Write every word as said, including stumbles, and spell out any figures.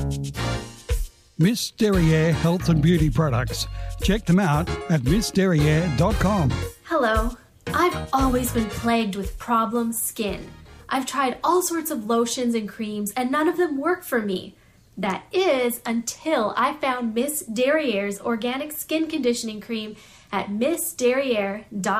Miss Derriere Health and Beauty Products. Check them out at miss derriere dot com. Hello. I've always been plagued with problem skin. I've tried all sorts of lotions and creams and none of them work for me. That is until I found Miss Derriere's organic skin conditioning cream at miss derriere dot com.